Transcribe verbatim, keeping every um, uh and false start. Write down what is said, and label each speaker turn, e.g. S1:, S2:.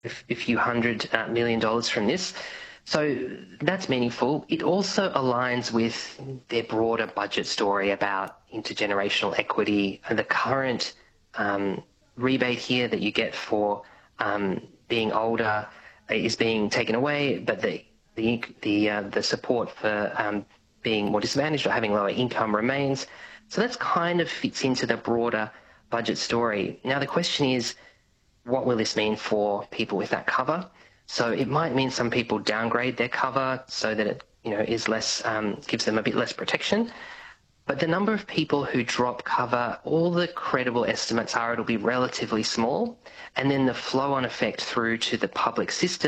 S1: a few hundred uh, million dollars from this. So that's meaningful. It also aligns with their broader budget story about intergenerational equity and the current um, rebate here that you get for um, being older is being taken away, but the the the, uh, the support for um, being more disadvantaged or having lower income remains. So that's kind of fits into the broader budget story. Now the question is, what will this mean for people with that cover? So it might mean some people downgrade their cover so that it, you know, is less, um, gives them a bit less protection. But the number of people who drop cover, all the credible estimates are it'll be relatively small, and then the flow-on effect through to the public system